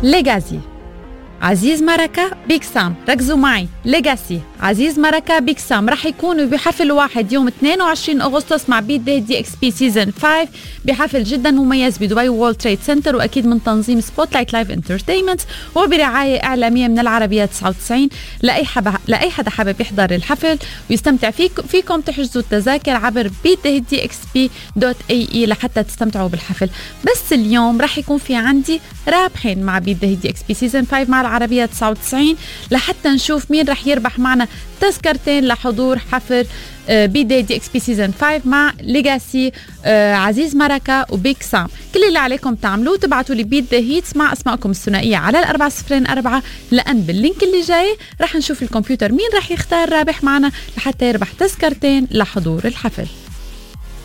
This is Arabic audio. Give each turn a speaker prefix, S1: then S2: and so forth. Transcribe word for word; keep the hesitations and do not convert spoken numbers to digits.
S1: ليغاسي. عزيز مركة بيك سام، ركزوا معي. ليغاسي عزيز مركة بيك سام رح يكونوا بحفل واحد يوم اثنين وعشرين أغسطس مع بي دي دي اكس بي سيزن خمسة بحفل جدا مميز بدبي وورلد تريد سنتر، واكيد من تنظيم سبوت لايت لايف انترتينمنت وبرعاية اعلامية من العربية تسعة وتسعين. لاي حدا لاي حدا حابب يحضر الحفل ويستمتع فيك فيكم تحجزوا التذاكر عبر بي دي دي اكس بي دوت اي اي لحتى تستمتعوا بالحفل. بس اليوم رح يكون في عندي رابحين مع بي دي دي اكس بي سيزن خمسة مع العربية تسعة وتسعين لحتى نشوف مين رح يربح معنا تذكرتين لحضور حفل بي دي دي اكس بي سيزن خمسة مع ليغاسي، عزيز مركة وبيك سام. كل اللي عليكم تعملوه تبعتوا لي بيت ذا هيتس مع اسمائكم الثنائية على الأربعة صفرين أربعة، لأن باللينك اللي جاي رح نشوف الكمبيوتر مين رح يختار رابح معنا لحتى يربح تذكرتين لحضور الحفل.